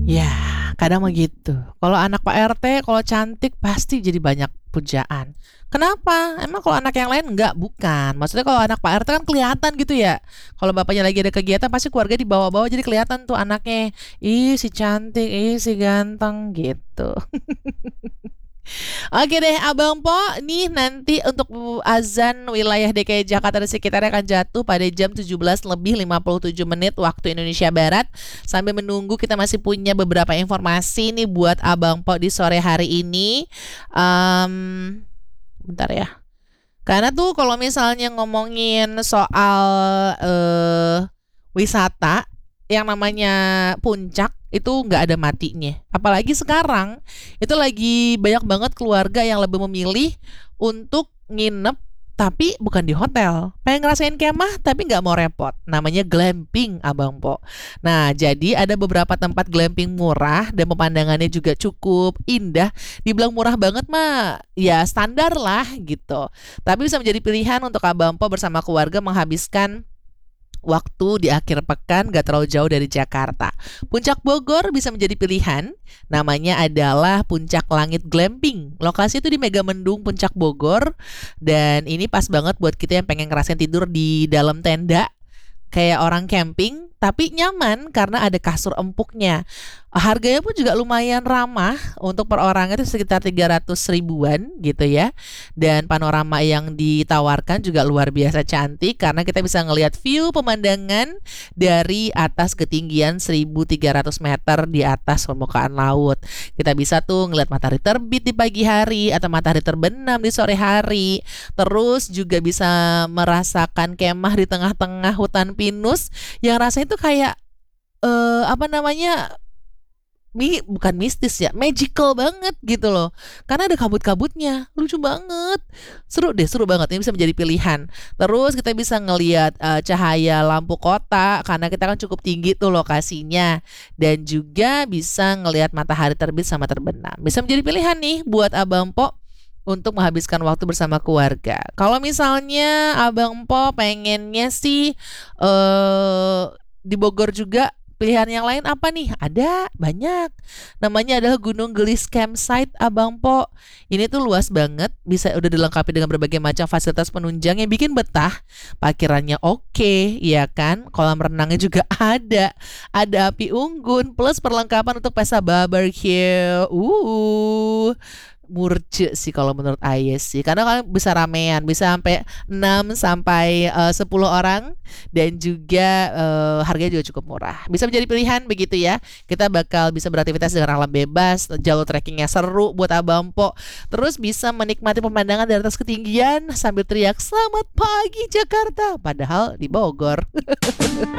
Ya, kadang begitu. Kalau anak Pak RT, kalau cantik pasti jadi banyak pujaan. Kenapa? Emang kalau anak yang lain enggak? Bukan. Maksudnya kalau anak Pak RT kan kelihatan gitu ya. Kalau bapaknya lagi ada kegiatan pasti keluarga dibawa-bawa jadi kelihatan tuh anaknya. Ih, si cantik, ih, si ganteng gitu. Oke deh, Abang Po, nih nanti untuk azan wilayah DKI Jakarta dan sekitarnya akan jatuh pada jam 17 lebih 57 menit waktu Indonesia Barat. Sambil menunggu kita masih punya beberapa informasi nih buat Abang Po di sore hari ini. Bentar ya. Karena tuh kalau misalnya ngomongin soal wisata yang namanya puncak itu nggak ada matinya. Apalagi sekarang itu lagi banyak banget keluarga yang lebih memilih untuk nginep tapi bukan di hotel. Pengen ngerasain kemah tapi nggak mau repot. Namanya glamping, Abang Po. Nah, jadi ada beberapa tempat glamping murah dan pemandangannya juga cukup indah. Dibilang murah banget mah ya standar lah gitu. Tapi bisa menjadi pilihan untuk Abang Po bersama keluarga menghabiskan waktu di akhir pekan gak terlalu jauh dari Jakarta. Puncak Bogor bisa menjadi pilihan. Namanya adalah Puncak Langit Glamping. Lokasi itu di Megamendung Puncak Bogor. Dan ini pas banget buat kita yang pengen ngerasain tidur di dalam tenda kayak orang camping tapi nyaman karena ada kasur empuknya. Harganya pun juga lumayan ramah untuk per orang itu sekitar 300 ribuan gitu ya. Dan panorama yang ditawarkan juga luar biasa cantik karena kita bisa ngelihat view pemandangan dari atas ketinggian 1.300 meter di atas permukaan laut. Kita bisa tuh ngelihat matahari terbit di pagi hari atau matahari terbenam di sore hari. Terus juga bisa merasakan kemah di tengah-tengah hutan pinus yang rasanya itu kayak apa namanya, bukan mistis ya, magical banget gitu loh. Karena ada kabut-kabutnya, lucu banget. Seru banget. Ini bisa menjadi pilihan. Terus kita bisa ngelihat cahaya lampu kota karena kita kan cukup tinggi tuh lokasinya. Dan juga bisa ngelihat matahari terbit sama terbenam. Bisa menjadi pilihan nih buat Abang Po untuk menghabiskan waktu bersama keluarga. Kalau misalnya Abang Po pengennya sih di Bogor juga, pilihan yang lain apa nih? Ada banyak. Namanya adalah Gunung Gelis Campsite, Abang Po. Ini tuh luas banget, bisa udah dilengkapi dengan berbagai macam fasilitas penunjang yang bikin betah. Parkirannya oke, ya kan? Kolam renangnya juga ada. Ada api unggun plus perlengkapan untuk pesta barbecue. Murce sih kalau menurut Ayes sih, karena kalian bisa ramean, bisa sampai 6 sampai 10 orang dan juga harganya juga cukup murah. Bisa menjadi pilihan begitu ya. Kita bakal bisa beraktivitas dengan alam bebas, jalur trekkingnya seru buat Abang Po. Terus bisa menikmati pemandangan dari atas ketinggian sambil teriak selamat pagi Jakarta padahal di Bogor.